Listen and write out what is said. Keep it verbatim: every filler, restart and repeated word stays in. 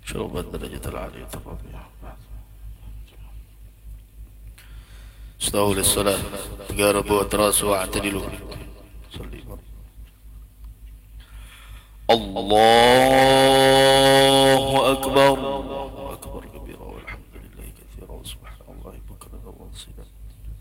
شرب الدرجة العالية الرابعة. استووا للصلاة، تقاربوا وتراسوا واعتدلوا. صلي مرة. الله أكبر، الله أكبر كبيرا والحمد لله كثيرا وسبحان الله بكرة وأصيلا.